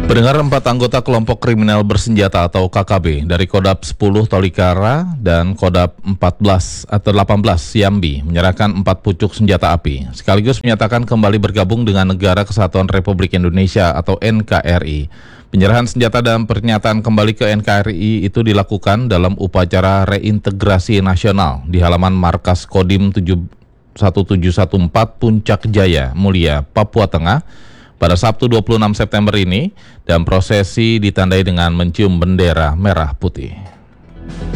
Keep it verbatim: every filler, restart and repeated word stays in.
Pendengar, empat anggota kelompok kriminal bersenjata atau K K B dari Kodap sepuluh Tolikara dan Kodap empat belas atau delapan belas Siambi menyerahkan empat pucuk senjata api, sekaligus menyatakan kembali bergabung dengan Negara Kesatuan Republik Indonesia atau N K R I. Penyerahan senjata dan pernyataan kembali ke N K R I itu dilakukan dalam upacara reintegrasi nasional di halaman markas Kodim tujuh satu tujuh satu empat Puncak Jaya, Mulia, Papua Tengah pada Sabtu dua puluh enam September ini, dan prosesi ditandai dengan mencium bendera merah putih.